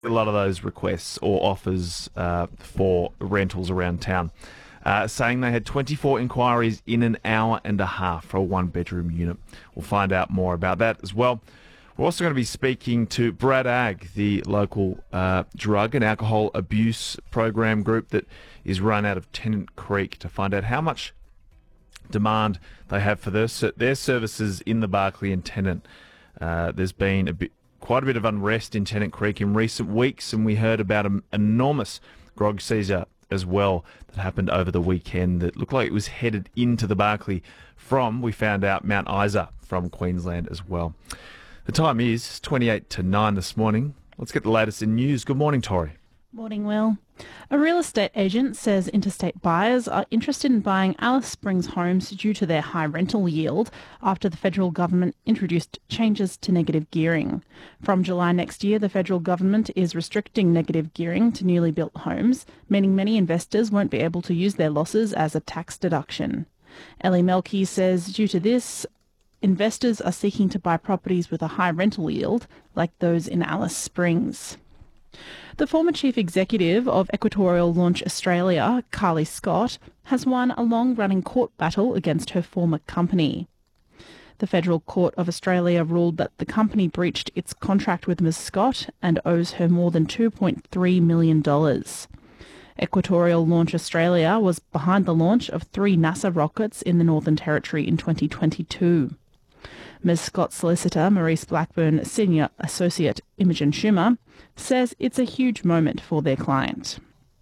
A lot of those requests or offers for rentals around town, saying they had 24 inquiries in an hour and a half for a one-bedroom unit. We'll find out more about that as well. We're also going to be speaking to Brad Ag, the local drug and alcohol abuse program group that is run out of Tennant Creek, to find out how much demand they have for their services in the Barkly and Tennant. There's been quite a bit of unrest in Tennant Creek in recent weeks, and we heard about an enormous grog seizure as well that happened over the weekend that looked like it was headed into the Barkly from, we found out, Mount Isa from Queensland as well. The time is 28 to 9 this morning. Let's get the latest in news. Good morning, Tori. Morning, Will. A real estate agent says interstate buyers are interested in buying Alice Springs homes due to their high rental yield after the federal government introduced changes to negative gearing. From July next year, the federal government is restricting negative gearing to newly built homes, meaning many investors won't be able to use their losses as a tax deduction. Ellie Melky says due to this, investors are seeking to buy properties with a high rental yield, like those in Alice Springs. The former chief executive of Equatorial Launch Australia, Carly Scott, has won a long-running court battle against her former company. The Federal Court of Australia ruled that the company breached its contract with Ms. Scott and owes her more than $2.3 million. Equatorial Launch Australia was behind the launch of 3 NASA rockets in the Northern Territory in 2022. Ms. Scott's solicitor, Maurice Blackburn, Senior Associate Imogen Schumer, says it's a huge moment for their client.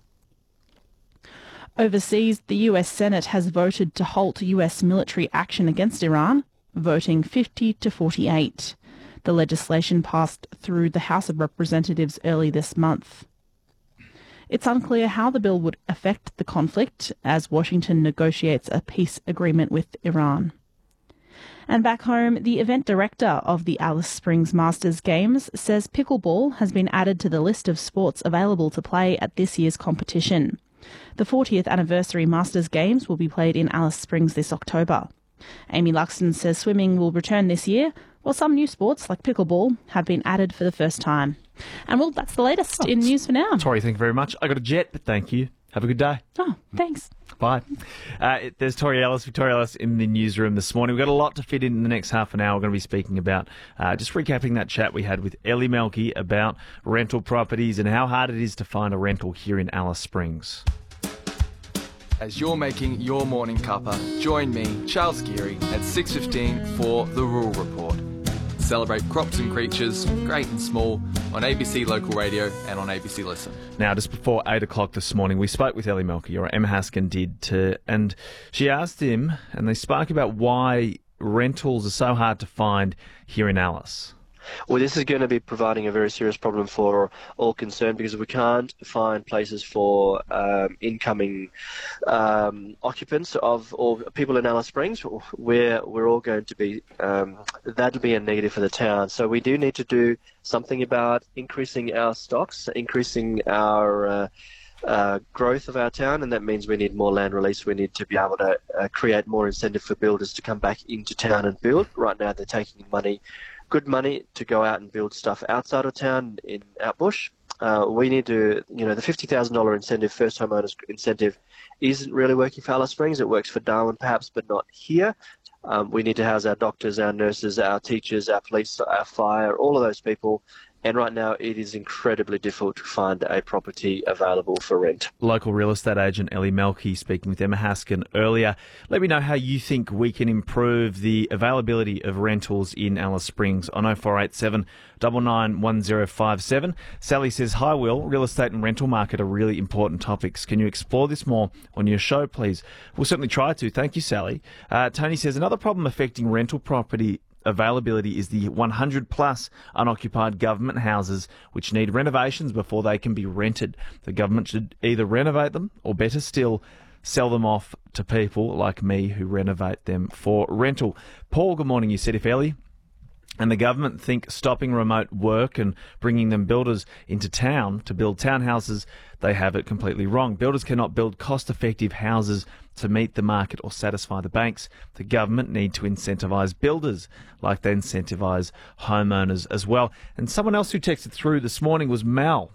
Overseas, the US Senate has voted to halt US military action against Iran, voting 50 to 48. The legislation passed through the House of Representatives early this month. It's unclear how the bill would affect the conflict as Washington negotiates a peace agreement with Iran. And back home, the event director of the Alice Springs Masters Games says pickleball has been added to the list of sports available to play at this year's competition. The 40th anniversary Masters Games will be played in Alice Springs this October. Amy Luxton says swimming will return this year, while some new sports like pickleball have been added for the first time. And well, that's the latest in news for now. Tori, thank you very much. I got a jet, but thank you. Have a good day. Oh, thanks. Bye. There's Victoria Ellis in the newsroom this morning. We've got a lot to fit in the next half an hour. We're going to be speaking about, just recapping that chat we had with Ellie Melky about rental properties and how hard it is to find a rental here in Alice Springs. As you're making your morning cuppa, join me, Charles Geary, at 6:15 for The Rural Report. Celebrate crops and creatures, great and small, on ABC Local Radio and on ABC Listen. Now, just before 8 o'clock this morning, we spoke with Ellie Melky, or Emma Haskin did, and she asked him, and they spoke about why rentals are so hard to find here in Alice. Well, this is going to be providing a very serious problem for all concerned because we can't find places for incoming occupants or people in Alice Springs. We're all going to be, that'll be a negative for the town. So we do need to do something about increasing our stocks, increasing our growth of our town, and that means we need more land release. We need to be able to create more incentive for builders to come back into town and build. Right now they're taking good money to go out and build stuff outside of town in out bush. We need to, the $50,000 incentive, first homeowners incentive, isn't really working for Alice Springs. It works for Darwin perhaps, but not here. We need to house our doctors, our nurses, our teachers, our police, our fire, all of those people. And right now it is incredibly difficult to find a property available for rent. Local real estate agent Ellie Melky speaking with Emma Haskin earlier. Let me know how you think we can improve the availability of rentals in Alice Springs on 0487 991057. Sally says, "Hi Will, real estate and rental market are really important topics. Can you explore this more on your show, please?" We'll certainly try to. Thank you, Sally. Tony says, "Another problem affecting rental property availability is the 100 plus unoccupied government houses which need renovations before they can be rented. The government should either renovate them or, better still, sell them off to people like me who renovate them for rental." Paul, good morning. You said if Ellie and the government think stopping remote work and bringing them builders into town to build townhouses, they have it completely wrong. Builders cannot build cost-effective houses to meet the market or satisfy the banks. The government need to incentivise builders like they incentivise homeowners as well. And someone else who texted through this morning was Mel.